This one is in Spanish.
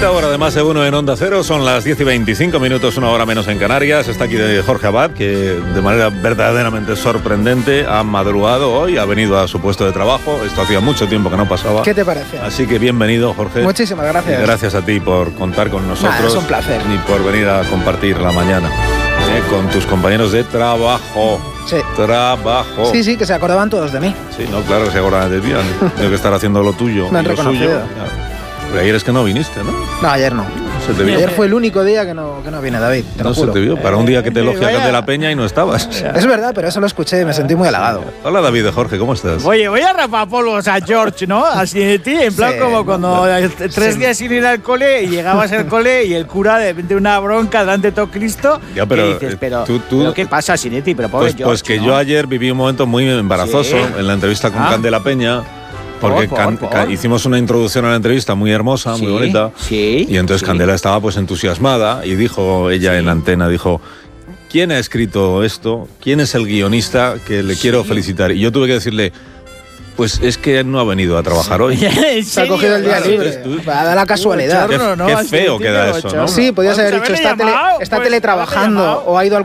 Quinta hora de Más de Uno en Onda Cero, son las 10:25, una hora menos en Canarias. Está aquí Jorge Abad, que de manera verdaderamente sorprendente ha madrugado hoy, ha venido a su puesto de trabajo. Esto hacía mucho tiempo que no pasaba. ¿Qué te parece? Así que bienvenido, Jorge. Muchísimas gracias. Y gracias a ti por contar con nosotros. Es un placer. Y por venir a compartir la mañana con tus compañeros de trabajo. Sí. Trabajo. Sí, que se acordaban todos de mí. Sí, no, claro que se acordaban de ti. Han tenido que estar haciendo lo tuyo. Me han y lo reconocido. suyo. Pero ayer es que no viniste, ¿no? No, ayer no. Se te vio. Ayer fue el único día que no viene David, te lo No se juro. te vio. Para un día que te elogia Candela Peña y no estabas. Es verdad, pero eso lo escuché y me sentí muy halagado. Hola, David de Jorge, ¿cómo estás? Oye, voy a rapar polvos a George, ¿no? Así de ti, en plan Sí, como cuando 3 días sin ir al cole y llegabas al cole y el cura de una bronca delante de todo Cristo. Ya, pero, y dices, pero tú- ¿qué pasa, Sinetti? Pero pobre George, Pues que ¿no? yo ayer viví un momento muy embarazoso Sí. en la entrevista con Ah. Candela Peña. Porque Por. hicimos una introducción a la entrevista muy hermosa, muy Sí, bonita. sí, Y entonces sí. Candela estaba pues entusiasmada y dijo ella en antena, dijo, ¿quién ha escrito esto? ¿Quién es el guionista que le quiero felicitar? Y yo tuve que decirle, pues es que él no ha venido a trabajar hoy. ¿En Se ha cogido el día Claro, libre. entonces tú- Va a dar la casualidad. Qué Qué feo queda eso, ¿no? Sí, podías Pues haber dicho, haberle está llamado, teletrabajando haberle o ha ido al